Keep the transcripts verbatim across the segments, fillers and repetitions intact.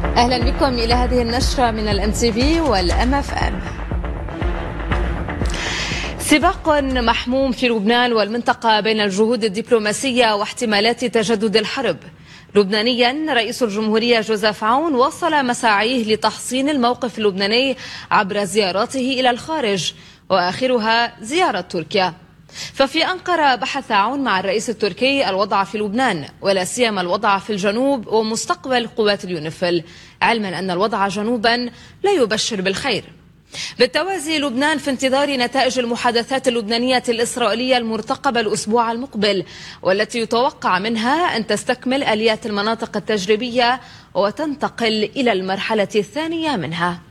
أهلا بكم إلى هذه النشرة من الام تي في والام اف ام. سباق محموم في لبنان والمنطقة بين الجهود الدبلوماسية واحتمالات تجدد الحرب. لبنانيا رئيس الجمهورية جوزيف عون وصل مساعيه لتحصين الموقف اللبناني عبر زياراته إلى الخارج، وآخرها زيارة تركيا. ففي أنقرة بحث عون مع الرئيس التركي الوضع في لبنان، ولا سيما الوضع في الجنوب ومستقبل قوات اليونيفيل، علما أن الوضع جنوبا لا يبشر بالخير. بالتوازي لبنان في انتظار نتائج المحادثات اللبنانية الإسرائيلية المرتقبة الأسبوع المقبل، والتي يتوقع منها أن تستكمل آليات المناطق التجريبية وتنتقل إلى المرحلة الثانية منها.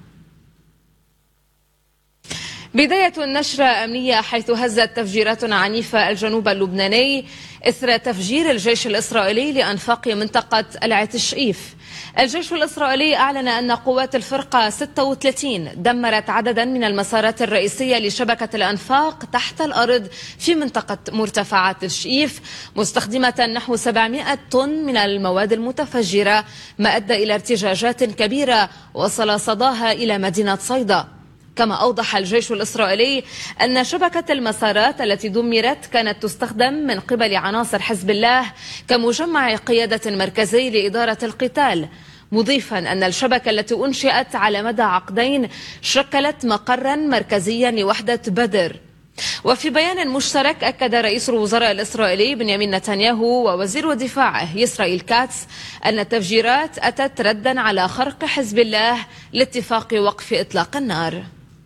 بداية النشرة أمنية، حيث هزت تفجيرات عنيفة الجنوب اللبناني إثر تفجير الجيش الإسرائيلي لأنفاق منطقة العت الشئيف. الجيش الإسرائيلي أعلن أن قوات الفرقة ستة وثلاثين دمرت عددا من المسارات الرئيسية لشبكة الأنفاق تحت الأرض في منطقة مرتفعات الشئيف، مستخدمة نحو سبعمائة طن من المواد المتفجرة، ما أدى إلى ارتجاجات كبيرة وصل صداها إلى مدينة صيدا. كما أوضح الجيش الإسرائيلي أن شبكة المسارات التي دمرت كانت تستخدم من قبل عناصر حزب الله كمجمع قيادة مركزي لإدارة القتال، مضيفا أن الشبكة التي أنشئت على مدى عقدين شكلت مقرا مركزيا لوحدة بدر. وفي بيان مشترك أكد رئيس الوزراء الإسرائيلي بنيامين نتنياهو ووزير دفاعه إسرائيل كاتس أن التفجيرات أتت ردا على خرق حزب الله لاتفاق وقف إطلاق النار.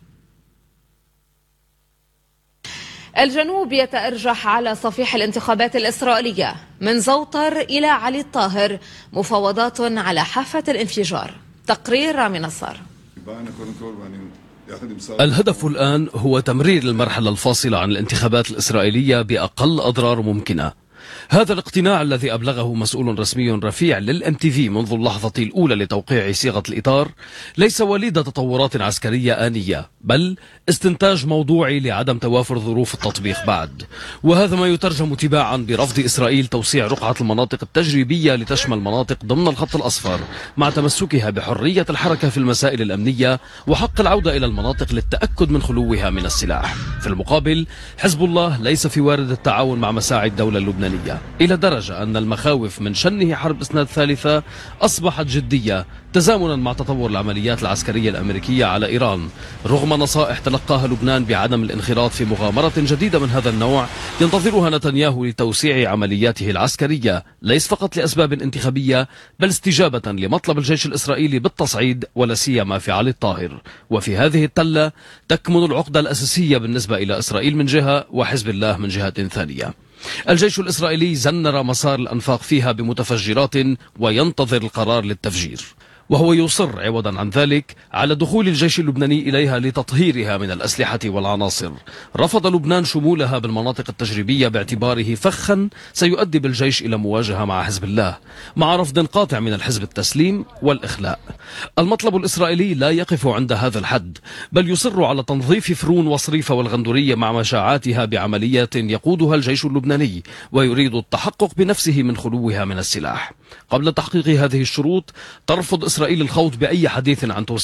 الجنوب يتأرجح على صفيح الانتخابات الإسرائيلية، من زوطر إلى علي الطاهر مفاوضات على حافة الانفجار. تقرير رامي نصار. الهدف الآن هو تمرير المرحلة الفاصلة عن الانتخابات الإسرائيلية بأقل أضرار ممكنة. هذا الاقتناع الذي أبلغه مسؤول رسمي رفيع للام تي في منذ اللحظة الأولى لتوقيع صيغة الإطار ليس وليد تطورات عسكرية آنية، بل استنتاج موضوعي لعدم توافر ظروف التطبيق بعد. وهذا ما يترجم تباعا برفض إسرائيل توسيع رقعة المناطق التجريبية لتشمل مناطق ضمن الخط الأصفر، مع تمسكها بحرية الحركة في المسائل الأمنية وحق العودة إلى المناطق للتأكد من خلوها من السلاح. في المقابل حزب الله ليس في وارد التعاون مع مساعي الدولة اللبنانية، إلى درجة أن المخاوف من شنه حرب إسناد ثالثة أصبحت جدية تزامنا مع تطور العمليات العسكرية الأمريكية على إيران، رغم نصائح تلقاها لبنان بعدم الانخراط في مغامرة جديدة من هذا النوع ينتظرها نتنياهو لتوسيع عملياته العسكرية، ليس فقط لأسباب انتخابية بل استجابة لمطلب الجيش الإسرائيلي بالتصعيد ولا سيما في علي الطاهر. وفي هذه التلة تكمن العقدة الأساسية بالنسبة إلى إسرائيل من جهة وحزب الله من جهة ثانية. الجيش الإسرائيلي زنر مسار الأنفاق فيها بمتفجرات وينتظر القرار للتفجير، وهو يصر عوضا عن ذلك على دخول الجيش اللبناني إليها لتطهيرها من الأسلحة والعناصر. رفض لبنان شمولها بالمناطق التجريبية باعتباره فخا سيؤدي بالجيش إلى مواجهة مع حزب الله، مع رفض قاطع من الحزب التسليم والإخلاء. المطلب الإسرائيلي لا يقف عند هذا الحد، بل يصر على تنظيف فرون وصريفة والغندورية مع مشاعاتها بعمليات يقودها الجيش اللبناني، ويريد التحقق بنفسه من خلوها من السلاح. قبل تحقيق هذه الشروط ترفض إسرائيل الخوض بأي حديث عن توسيع